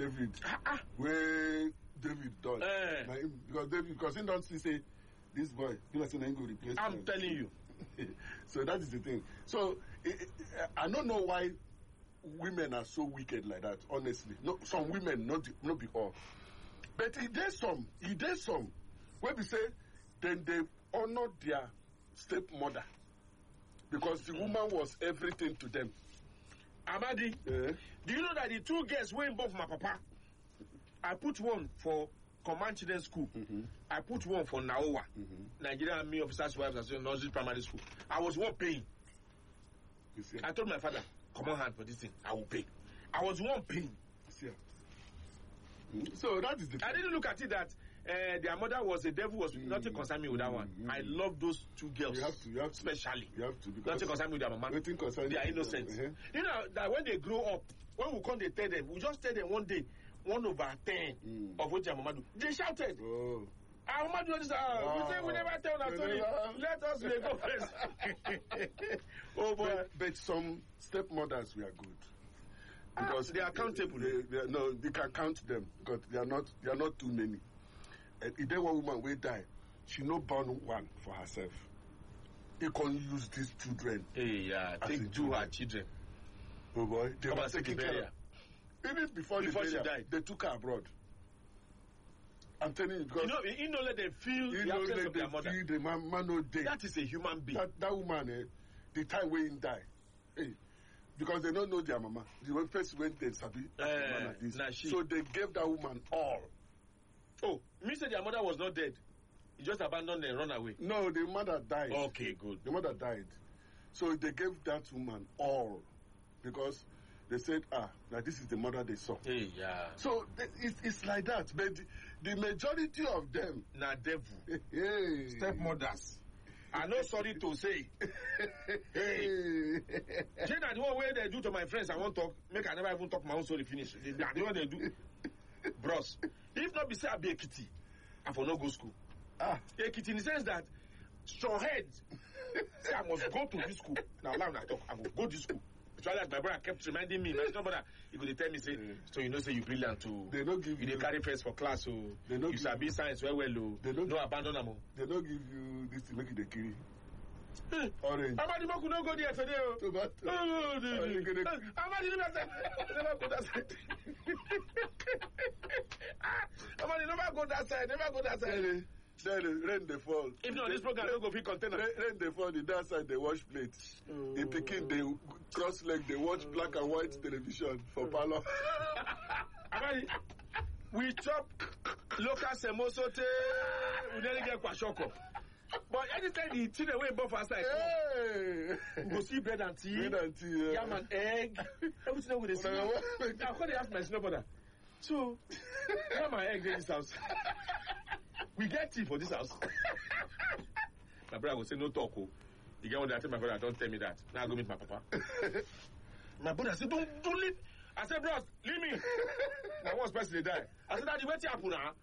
David. Where David done. Because he don't see say this boy, he was going to replace I'm him. telling you. So that is the thing. So I don't know why women are so wicked like that, honestly. No, some women, not be all. But it does some. Where we say, then they honor their stepmother. Because the woman was everything to them. Amadi, do you know that the two girls were involved my papa? I put one for Command Children's School. I put one for Naowa, Nigerian Army Officers' Wives Association, Nursery Primary School. I was one paying. I told my father, come on hand for this thing, I will pay. I was one paying. So that is the thing. I didn't look at it that their mother was a devil, was nothing concern me with that one. I love those two girls. You have to. Especially. You have to. Nothing concern me with their mama. They are innocent. You know that when they grow up, when we come, they tell them, we just tell them one day, 1/10 of what their mama do. They shouted. Oh. Our mama do this. We say we never tell our story. Let us go first. Oh boy. But some stepmothers were good. Because they are accountable. They can count them because they are not too many. And if there one woman will die, she no born one for herself. They can use these children. Take two her children. Oh boy, they come were and taking care of. Even before the burial, she died, they took her abroad. I'm telling you, because you know, let them feel the absence of their mother. Feel the man no day. That is a human being. That woman, the time when he die, because they don't know their mama. The first when they sabi like this. So they gave that woman all. Oh, me said their mother was not dead. He just abandoned and run away. No, the mother died. Okay, good. The mother died. So they gave that woman all. Because they said, that this is the mother they saw. So it's like that. But the majority of them, na devil. Stepmothers. I'm not sorry to say. Jenna, the one way they do to my friends, I won't talk. Make I never even talk my own story finish. The one they do. Bros. If not be say I be Ekiti, I for no go school. Ekiti in the sense that strong head. Say I must go to this school. Now I talk. I will go to this school. Actually, like my brother kept reminding me, my brother, he could tell me, say, so you know, say you brilliant too. They don't give you carry first for class, so you sabi science well, they don't no abandon them. They don't give you this to make it a kiri. Orange. Amadi Moku no go there today. Tomato. Amadi never go that side. Amadi never go that side. Then rain they fall. If not, this program don't go fit container. Rain they fall. The other side they wash plates. In Peking they cross leg. They watch black and white television for parlor. We chop local semosote. We nearly get kwashoko. But anytime the children way above us like, we go see bread and tea, yam and egg. Everything with the same. Now when they ask my senior brother, so yam and egg in this house. We get tea for this house. My brother will say no talk. You get one day I tell my brother, don't tell me that. Now I go meet my papa. My brother said, don't leave. I said, bros, leave me. Now one person they die. I said, Daddy, what's happen now?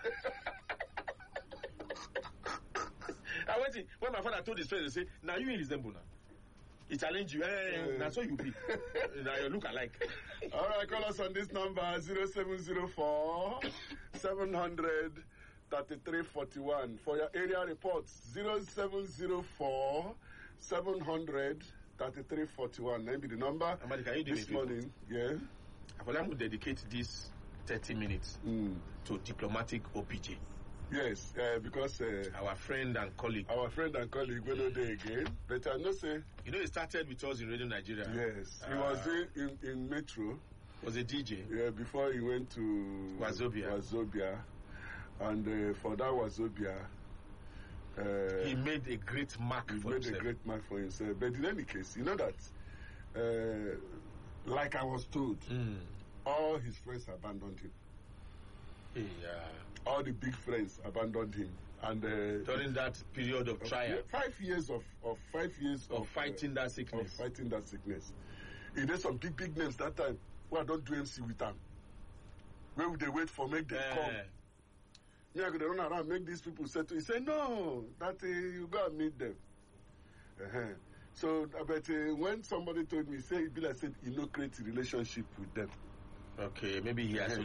I went in. When my father told his friends, they say, now you in resemble now. He challenge you. That's what you be. Now you look alike. All right, call us on this number 0704 700 3341 for your area reports. 0704 700 3341. Maybe the number. Amadi, can you do this morning? Yeah. I would to dedicate this 30 minutes to diplomatic OPJ. Yes, because our friend and colleague will not there again. But I know say he started with us in Radio Nigeria. Yes, he was in Metro. Was a DJ. Yeah, before he went to Wazobia. And for that Wazobia, he made a great mark for himself. But in any case, you know that, like I was told, all his friends abandoned him. Yeah. All the big friends abandoned him. And during that period of trial, 5 years of fighting that sickness. He did some big names that time. Well, I don't do MC with them. Where would they wait for make them come? Me, I could run around, make these people settle. He said, no, that you go and meet them. So, but when somebody told me, he said, he no create a relationship with them. Okay, maybe he has